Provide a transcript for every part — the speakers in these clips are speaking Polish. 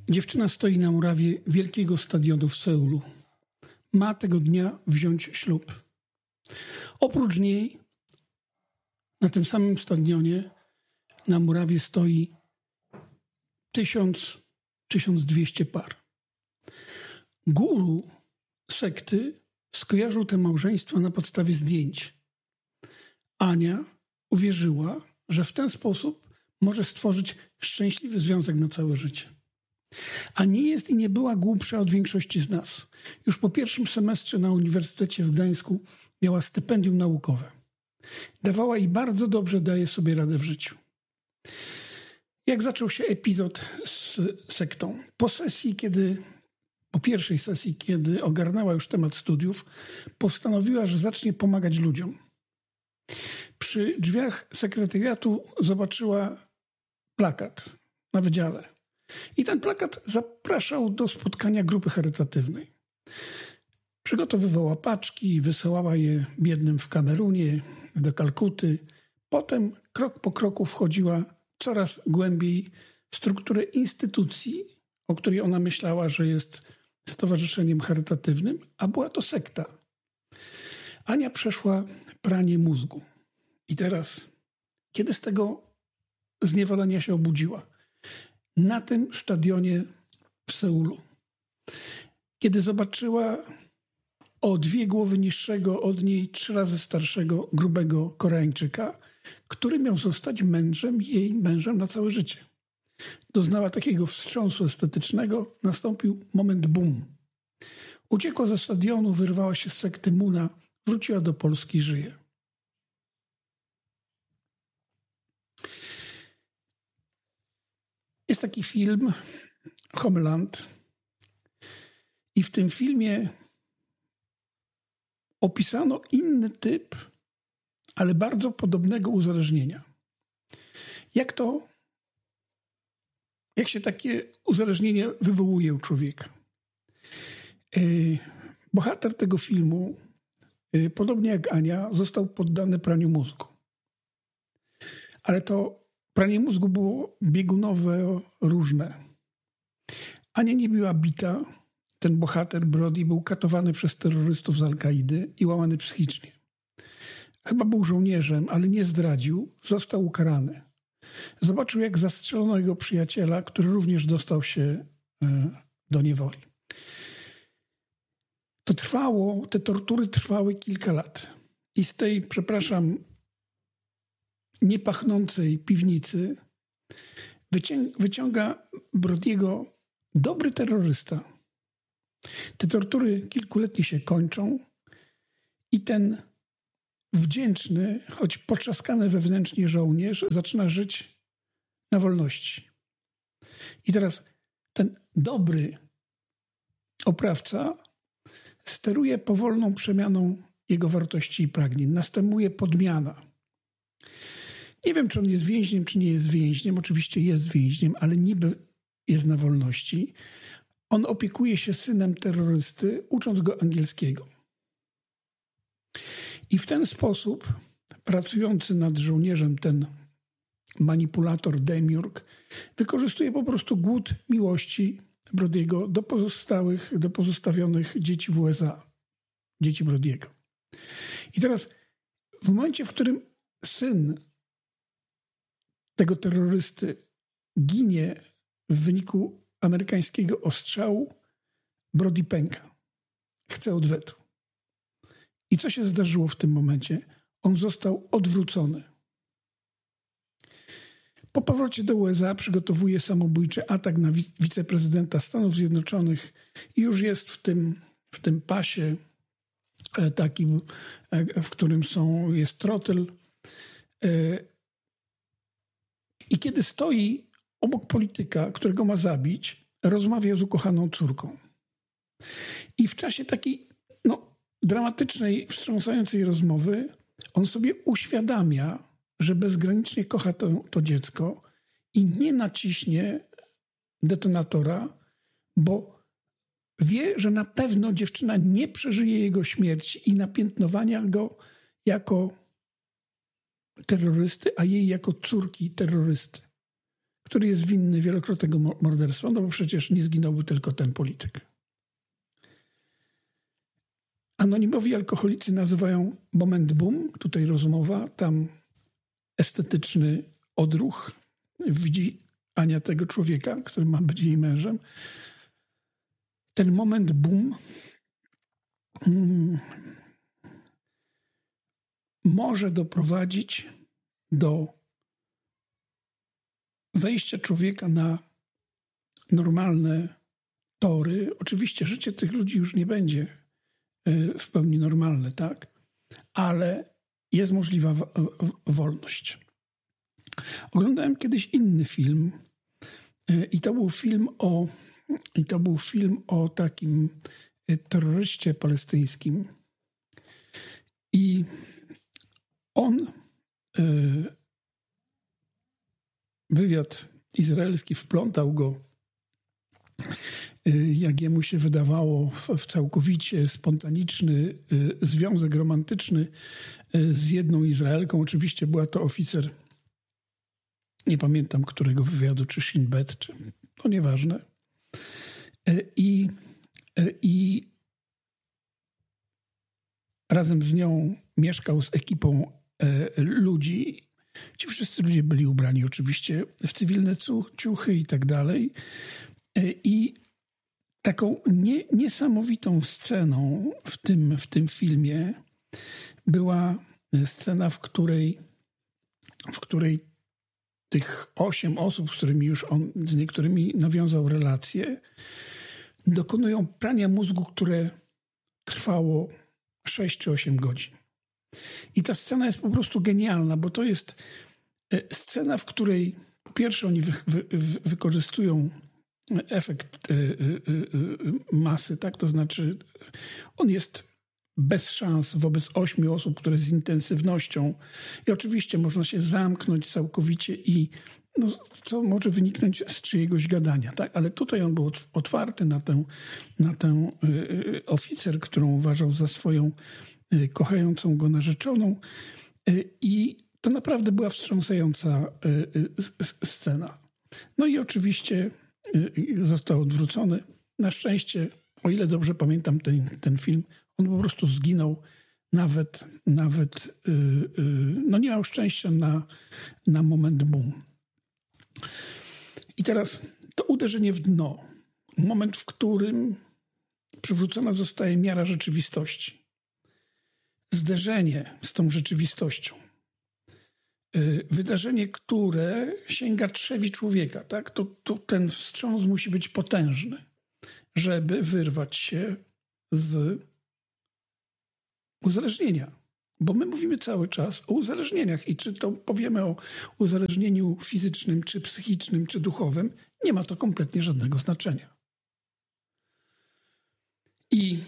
Dziewczyna stoi na murawie wielkiego stadionu w Seulu. Ma tego dnia wziąć ślub. Oprócz niej na tym samym stadionie na murawie stoi 1200 par. Guru sekty skojarzył te małżeństwa na podstawie zdjęć. Ania uwierzyła, że w ten sposób może stworzyć szczęśliwy związek na całe życie. A nie jest i nie była głupsza od większości z nas. Już po pierwszym semestrze na Uniwersytecie w Gdańsku miała stypendium naukowe. Dawała i bardzo dobrze daje sobie radę w życiu. Jak zaczął się epizod z sektą? Po pierwszej sesji, kiedy ogarnęła już temat studiów, postanowiła, że zacznie pomagać ludziom. Przy drzwiach sekretariatu zobaczyła plakat na wydziale. I ten plakat zapraszał do spotkania grupy charytatywnej. Przygotowywała paczki, wysyłała je biednym w Kamerunie, do Kalkuty. Potem krok po kroku wchodziła coraz głębiej w strukturę instytucji, o której ona myślała, że jest stowarzyszeniem charytatywnym, a była to sekta. Ania przeszła pranie mózgu. I teraz, kiedy z tego zniewolenia się obudziła? Na tym stadionie w Seulu. Kiedy zobaczyła o 2 głowy niższego od niej 3 razy starszego, grubego Koreańczyka, który miał zostać jej mężem na całe życie. Doznała takiego wstrząsu estetycznego, nastąpił moment boom. Uciekła ze stadionu, wyrwała się z sekty Muna, wróciła do Polski i żyje. Jest taki film Homeland i w tym filmie opisano inny typ, ale bardzo podobnego uzależnienia. Jak się takie uzależnienie wywołuje u człowieka? Bohater tego filmu, podobnie jak Ania, został poddany praniu mózgu. Ale to pranie mózgu było biegunowe, różne. Ania nie była bita. Ten bohater, Brody, był katowany przez terrorystów z Al-Kaidy i łamany psychicznie. Chyba był żołnierzem, ale nie zdradził. Został ukarany. Zobaczył, jak zastrzelono jego przyjaciela, który również dostał się do niewoli. Te tortury trwały kilka lat. I z tej, niepachnącej piwnicy wyciąga Brody'ego dobry terrorysta. Te tortury kilkuletnie się kończą i ten wdzięczny, choć potrzaskany wewnętrznie żołnierz zaczyna żyć na wolności. I teraz ten dobry oprawca steruje powolną przemianą jego wartości i pragnień. Następuje podmiana. Nie wiem, czy on jest więźniem, czy nie jest więźniem. Oczywiście jest więźniem, ale niby jest na wolności. On opiekuje się synem terrorysty, ucząc go angielskiego. I w ten sposób pracujący nad żołnierzem ten manipulator Demiurg wykorzystuje po prostu głód miłości Brody'ego do pozostawionych dzieci w USA. Dzieci Brody'ego. I teraz w momencie, w którym syn tego terrorysty ginie w wyniku amerykańskiego ostrzału, Brody pęka. Chce odwetu. I co się zdarzyło w tym momencie? On został odwrócony. Po powrocie do USA przygotowuje samobójczy atak na wiceprezydenta Stanów Zjednoczonych i już jest w tym pasie takim, w którym jest trotyl. I kiedy stoi obok polityka, którego ma zabić, rozmawia z ukochaną córką. I w czasie takiej dramatycznej, wstrząsającej rozmowy on sobie uświadamia, że bezgranicznie kocha to dziecko i nie naciśnie detonatora, bo wie, że na pewno dziewczyna nie przeżyje jego śmierci i napiętnowania go jako terrorysty, a jej jako córki terrorysty, który jest winny wielokrotnego morderstwa, no bo przecież nie zginąłby tylko ten polityk. Anonimowi alkoholicy nazywają moment boom, tutaj rozmowa, tam estetyczny odruch widzi Ania tego człowieka, który ma być jej mężem. Ten moment boom może doprowadzić do wejścia człowieka na normalne tory. Oczywiście życie tych ludzi już nie będzie w pełni normalne, tak? Ale jest możliwa wolność. Oglądałem kiedyś inny film i to był film o takim terroryście palestyńskim. I on, wywiad izraelski wplątał go, jak jemu się wydawało, w całkowicie spontaniczny związek romantyczny z jedną Izraelką. Oczywiście była to oficer, nie pamiętam którego wywiadu, czy Shin Bet, czy no nieważne. I razem z nią mieszkał z ekipą ludzi. Ci wszyscy ludzie byli ubrani oczywiście w cywilne ciuchy i tak dalej. I taką niesamowitą sceną w tym filmie była scena, w której tych 8 osób, z którymi już on z niektórymi nawiązał relacje, dokonują prania mózgu, które trwało 6 czy 8 godzin. I ta scena jest po prostu genialna, bo to jest scena, w której po pierwsze oni wykorzystują efekt masy, tak? To znaczy on jest bez szans wobec 8 osób, które z intensywnością i oczywiście można się zamknąć całkowicie i no, co może wyniknąć z czyjegoś gadania, tak? Ale tutaj on był otwarty na tę oficer, którą uważał za swoją kochającą go narzeczoną i to naprawdę była wstrząsająca scena. No i oczywiście został odwrócony. Na szczęście, o ile dobrze pamiętam ten film, on po prostu zginął. Nawet no nie miał szczęścia na moment boom. I teraz to uderzenie w dno. Moment, w którym przywrócona zostaje miara rzeczywistości. Zderzenie z tą rzeczywistością. Wydarzenie, które sięga trzewi człowieka. Tak? To ten wstrząs musi być potężny, żeby wyrwać się z uzależnienia. Bo my mówimy cały czas o uzależnieniach i czy to powiemy o uzależnieniu fizycznym, czy psychicznym, czy duchowym, nie ma to kompletnie żadnego znaczenia. I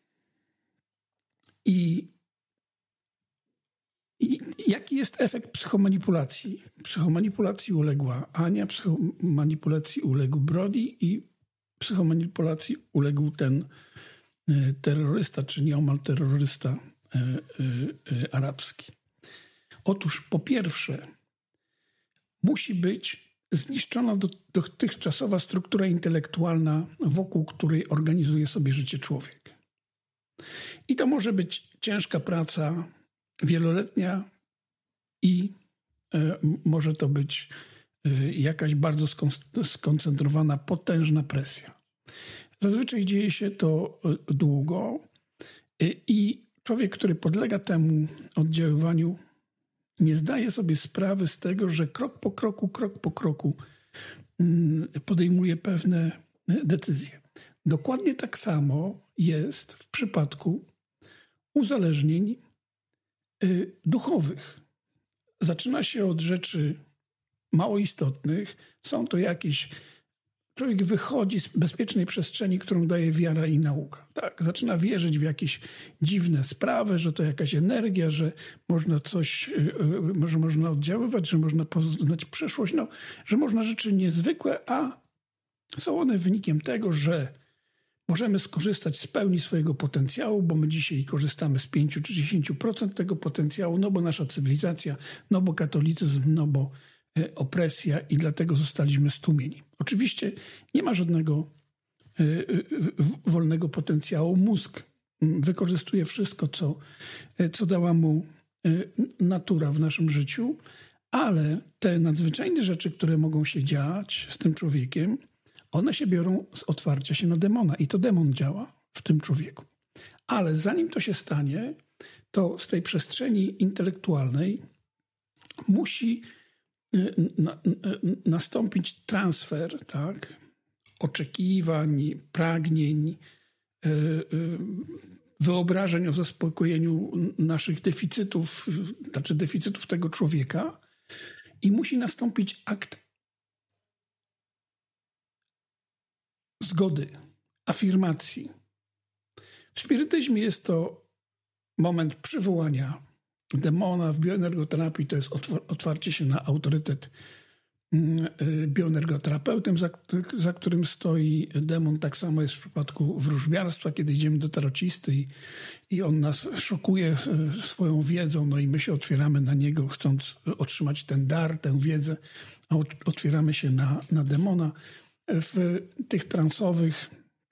jaki jest efekt psychomanipulacji? Psychomanipulacji uległa Ania, psychomanipulacji uległ Brody i psychomanipulacji uległ ten terrorysta, czy nieomal terrorysta arabski. Otóż po pierwsze musi być zniszczona dotychczasowa struktura intelektualna, wokół której organizuje sobie życie człowiek. I to może być ciężka praca wieloletnia i może to być jakaś bardzo skoncentrowana, potężna presja. Zazwyczaj dzieje się to długo i człowiek, który podlega temu oddziaływaniu, nie zdaje sobie sprawy z tego, że krok po kroku podejmuje pewne decyzje. Dokładnie tak samo jest w przypadku uzależnień duchowych. Zaczyna się od rzeczy mało istotnych. Są to jakieś... Człowiek wychodzi z bezpiecznej przestrzeni, którą daje wiara i nauka. Tak, zaczyna wierzyć w jakieś dziwne sprawy, że to jakaś energia, że można coś, że można oddziaływać, że można poznać przyszłość, no, że można rzeczy niezwykłe, a są one wynikiem tego, że możemy skorzystać z pełni swojego potencjału, bo my dzisiaj korzystamy z 5 czy 10% tego potencjału, no bo nasza cywilizacja, no bo katolicyzm, no bo opresja i dlatego zostaliśmy stłumieni. Oczywiście nie ma żadnego wolnego potencjału. Mózg wykorzystuje wszystko, co dała mu natura w naszym życiu, ale te nadzwyczajne rzeczy, które mogą się dziać z tym człowiekiem, one się biorą z otwarcia się na demona i to demon działa w tym człowieku. Ale zanim to się stanie, to z tej przestrzeni intelektualnej musi nastąpić transfer, tak, oczekiwań, pragnień, wyobrażeń o zaspokojeniu naszych deficytów, znaczy deficytów tego człowieka i musi nastąpić akt zgody, afirmacji. W spirytyzmie jest to moment przywołania demona, w bioenergoterapii to jest otwarcie się na autorytet bioenergoterapeutem, za którym stoi demon. Tak samo jest w przypadku wróżbiarstwa, kiedy idziemy do tarocisty i on nas szokuje swoją wiedzą, no i my się otwieramy na niego, chcąc otrzymać ten dar, tę wiedzę, a otwieramy się na demona. W tych transowych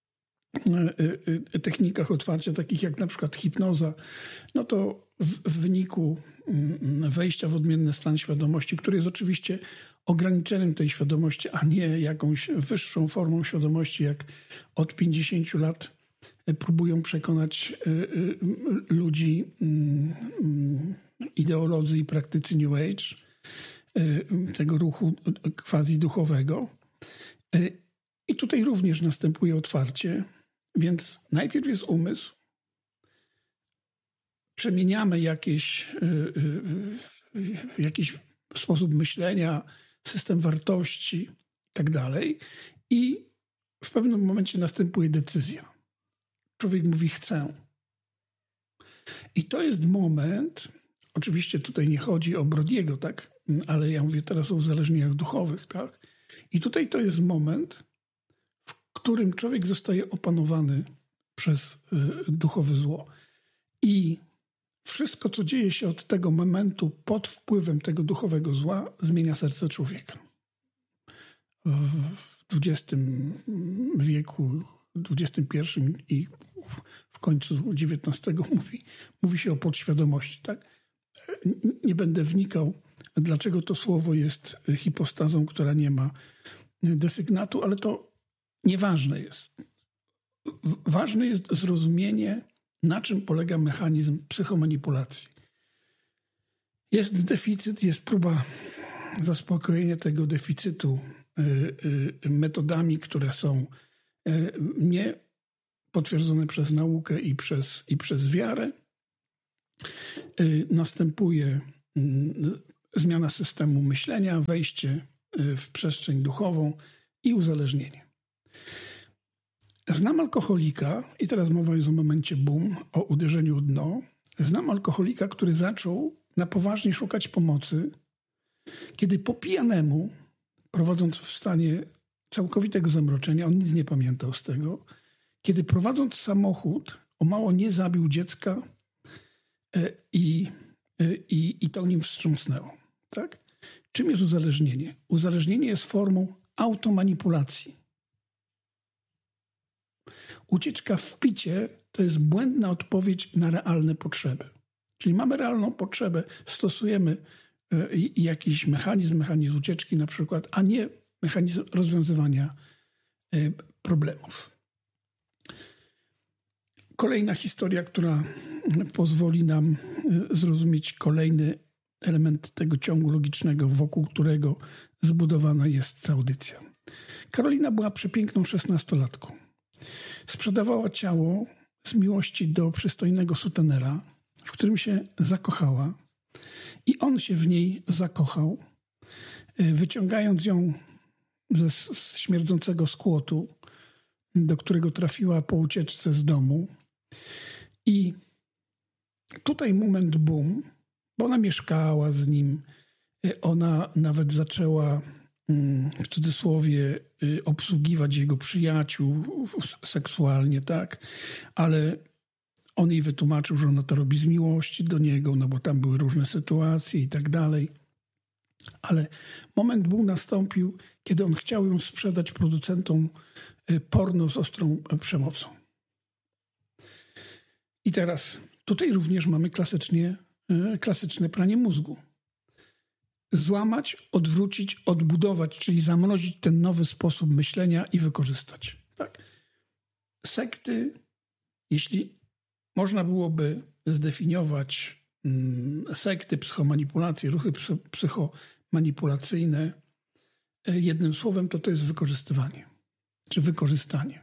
technikach otwarcia, takich jak na przykład hipnoza, no to w wyniku wejścia w odmienny stan świadomości, który jest oczywiście ograniczeniem tej świadomości, a nie jakąś wyższą formą świadomości, jak od 50 lat próbują przekonać ludzi ideolodzy i praktycy New Age, tego ruchu quasi-duchowego. I tutaj również następuje otwarcie, więc najpierw jest umysł, przemieniamy jakiś sposób myślenia, system wartości i tak dalej i w pewnym momencie następuje decyzja. Człowiek mówi chcę. I to jest moment, oczywiście tutaj nie chodzi o Brodiego, tak, ale ja mówię teraz o uzależnieniach duchowych, tak. I tutaj to jest moment, w którym człowiek zostaje opanowany przez duchowe zło. I wszystko, co dzieje się od tego momentu pod wpływem tego duchowego zła, zmienia serce człowieka. W XX wieku, XXI i w końcu XIX mówi się o podświadomości. Tak? Nie będę wnikał, dlaczego to słowo jest hipostazą, która nie ma desygnatu, ale to nieważne jest. Ważne jest zrozumienie, na czym polega mechanizm psychomanipulacji. Jest deficyt, jest próba zaspokojenia tego deficytu metodami, które są nie potwierdzone przez naukę i przez wiarę. Następuje zmiana systemu myślenia, wejście w przestrzeń duchową i uzależnienie. Znam alkoholika, i teraz mowa jest o momencie boom, o uderzeniu w dno. Znam alkoholika, który zaczął na poważnie szukać pomocy, kiedy po pijanemu, prowadząc w stanie całkowitego zamroczenia, on nic nie pamiętał z tego, kiedy prowadząc samochód o mało nie zabił dziecka i to nim wstrząsnęło. Tak? Czym jest uzależnienie? Uzależnienie jest formą automanipulacji. Ucieczka w picie to jest błędna odpowiedź na realne potrzeby. Czyli mamy realną potrzebę, stosujemy jakiś mechanizm ucieczki na przykład, a nie mechanizm rozwiązywania problemów. Kolejna historia, która pozwoli nam zrozumieć kolejny element tego ciągu logicznego, wokół którego zbudowana jest ta audycja. Karolina była przepiękną 16-latką. Sprzedawała ciało z miłości do przystojnego sutenera, w którym się zakochała i on się w niej zakochał, wyciągając ją ze śmierdzącego skłotu, do którego trafiła po ucieczce z domu. I tutaj moment boom, bo ona mieszkała z nim, ona nawet zaczęła w cudzysłowie obsługiwać jego przyjaciół seksualnie, tak? Ale on jej wytłumaczył, że ona to robi z miłości do niego, no bo tam były różne sytuacje i tak dalej. Ale moment był nastąpił, kiedy on chciał ją sprzedać producentom porno z ostrą przemocą. I teraz tutaj również mamy klasyczne pranie mózgu. Złamać, odwrócić, odbudować, czyli zamrozić ten nowy sposób myślenia i wykorzystać. Tak. Sekty, jeśli można byłoby zdefiniować sekty, psychomanipulacje, ruchy psychomanipulacyjne jednym słowem, to jest wykorzystywanie, czy wykorzystanie.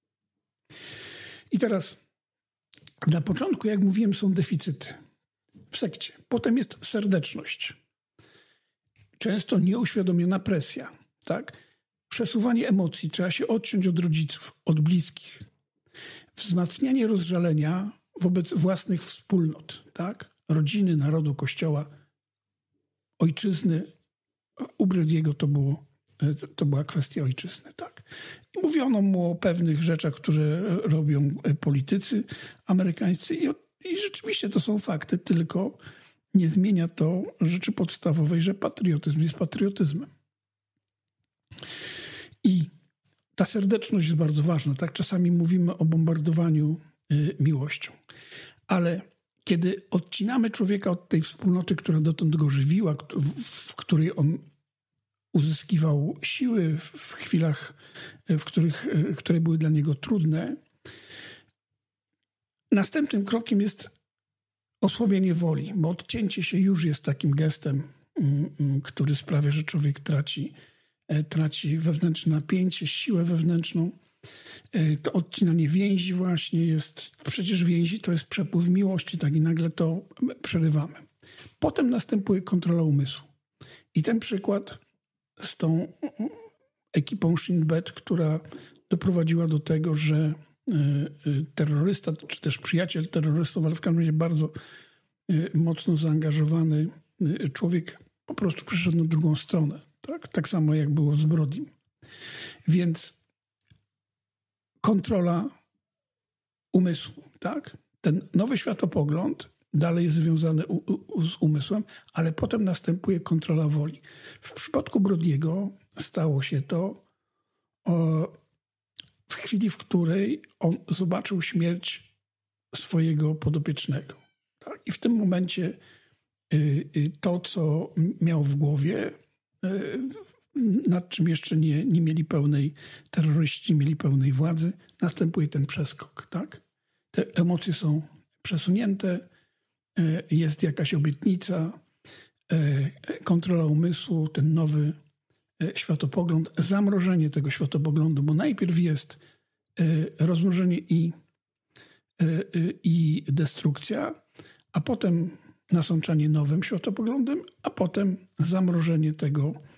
I teraz na początku, jak mówiłem, są deficyty w sekcie. Potem jest serdeczność. Często nieuświadomiona presja, tak? Przesuwanie emocji, trzeba się odciąć od rodziców, od bliskich. Wzmacnianie rozżalenia wobec własnych wspólnot, tak? Rodziny, narodu, kościoła, ojczyzny. U Brady'ego to była kwestia ojczyzny, tak? I mówiono mu o pewnych rzeczach, które robią politycy amerykańscy i rzeczywiście to są fakty, tylko nie zmienia to rzeczy podstawowej, że patriotyzm jest patriotyzmem. I ta serdeczność jest bardzo ważna, tak? Czasami mówimy o bombardowaniu miłością, ale kiedy odcinamy człowieka od tej wspólnoty, która dotąd go żywiła, w której on uzyskiwał siły w chwilach, które były dla niego trudne, następnym krokiem jest osłabienie woli, bo odcięcie się już jest takim gestem, który sprawia, że człowiek traci wewnętrzne napięcie, siłę wewnętrzną. To odcinanie więzi właśnie jest, przecież więzi to jest przepływ miłości, tak, i nagle to przerywamy. Potem następuje kontrola umysłu. I ten przykład z tą ekipą Shin Bet, która doprowadziła do tego, że terrorysta, czy też przyjaciel terrorystów, ale w każdym razie bardzo mocno zaangażowany człowiek po prostu przyszedł na drugą stronę. Tak samo jak było z Brodym. Więc kontrola umysłu, tak? Ten nowy światopogląd dalej jest związany z umysłem, ale potem następuje kontrola woli. W przypadku Brody'ego stało się to w chwili, w której on zobaczył śmierć swojego podopiecznego. Tak? I w tym momencie to, co miał w głowie, nad czym jeszcze nie mieli terroryści mieli pełnej władzy, następuje ten przeskok. Tak? Te emocje są przesunięte, jest jakaś obietnica, kontrola umysłu, ten nowy światopogląd, zamrożenie tego światopoglądu, bo najpierw jest rozmrożenie i destrukcja, a potem nasączanie nowym światopoglądem, a potem zamrożenie tego